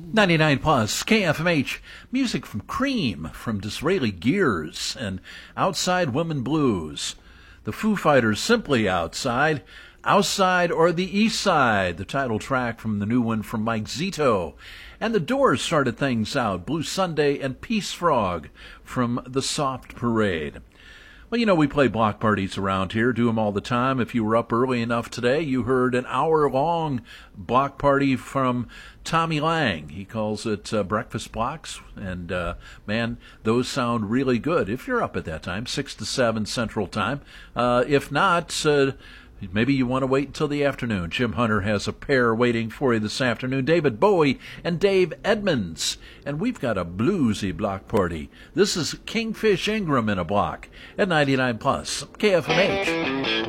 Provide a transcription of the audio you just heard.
99 plus KFMH, music from Cream, from Disraeli Gears, and Outside Women Blues. The Foo Fighters, Simply Outside, Outside or the East Side, the title track from the new one from Mike Zito. And the Doors started things out, Blue Sunday and Peace Frog from The Soft Parade. Well, you know, we play block parties around here, do them all the time. If you were up early enough today, you heard an hour-long block party from Tommy Lang. He calls it Breakfast Blocks, and man, those sound really good. If you're up at that time, 6 to 7 Central Time. If not, maybe you want to wait until the afternoon. Jim Hunter has a pair waiting for you this afternoon, David Bowie and Dave Edmunds. And we've got a bluesy block party. This is Kingfish Ingram in a block at 99 plus KFMH.